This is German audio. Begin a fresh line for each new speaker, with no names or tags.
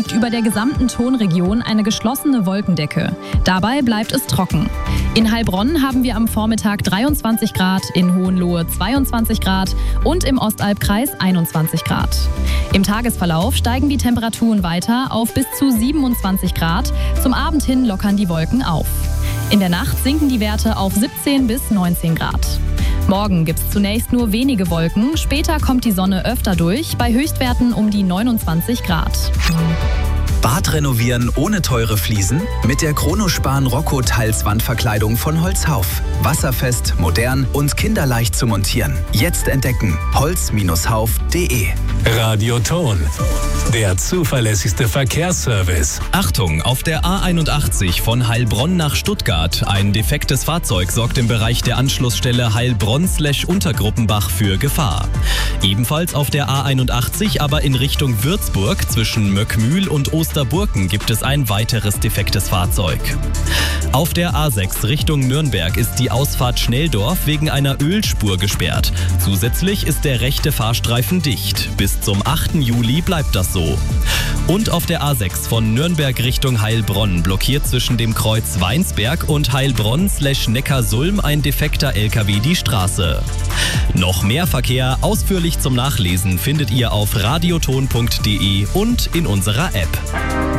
liegt über der gesamten Tonregion eine geschlossene Wolkendecke. Dabei bleibt es trocken. In Heilbronn haben wir am Vormittag 23 Grad, in Hohenlohe 22 Grad und im Ostalbkreis 21 Grad. Im Tagesverlauf steigen die Temperaturen weiter auf bis zu 27 Grad. Zum Abend hin lockern die Wolken auf. In der Nacht sinken die Werte auf 17 bis 19 Grad. Morgen gibt es zunächst nur wenige Wolken, später kommt die Sonne öfter durch, bei Höchstwerten um die 29 Grad.
Bad renovieren ohne teure Fliesen? Mit der Kronospan Rocco Tiles Wandverkleidung von Holzhauf. Wasserfest, modern und kinderleicht zu montieren. Jetzt entdecken: holz-hauf.de.
Radioton, der zuverlässigste Verkehrsservice.
Achtung, auf der A81 von Heilbronn nach Stuttgart. Ein defektes Fahrzeug sorgt im Bereich der Anschlussstelle Heilbronn/Untergruppenbach für Gefahr. Ebenfalls auf der A81, aber in Richtung Würzburg zwischen Möckmühl und Osterburken gibt es ein weiteres defektes Fahrzeug. Auf der A6 Richtung Nürnberg ist die Ausfahrt Schnelldorf wegen einer Ölspur gesperrt. Zusätzlich ist der rechte Fahrstreifen dicht. Bis zum 8. Juli bleibt das so. Und auf der A6 von Nürnberg Richtung Heilbronn blockiert zwischen dem Kreuz Weinsberg und Heilbronn/Neckarsulm ein defekter LKW die Straße. Noch mehr Verkehr ausführlich zum Nachlesen findet ihr auf radioton.de und in unserer App.